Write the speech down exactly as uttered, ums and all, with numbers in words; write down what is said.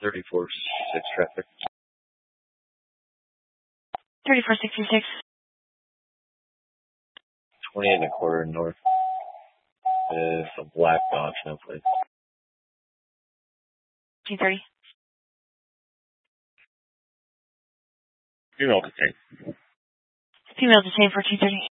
thirty-four six traffic. thirty-four sixty-six. twenty-eight and a quarter north. It's a black Dodge, no plate. two thirty. Female detained. Female detained for two thirty.